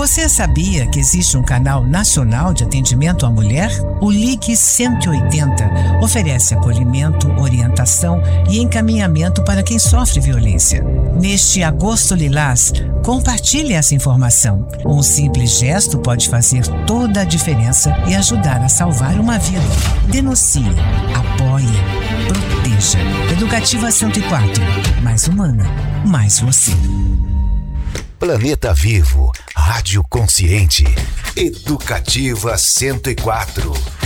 Você sabia que existe um canal nacional de atendimento à mulher? O Ligue 180 oferece acolhimento, orientação e encaminhamento para quem sofre violência. Neste Agosto Lilás, compartilhe essa informação. Um simples gesto pode fazer toda a diferença e ajudar a salvar uma vida. Denuncie, apoie, proteja. Educativa 104. Mais humana, mais você. Planeta Vivo, Rádio Consciente, Educativa 104.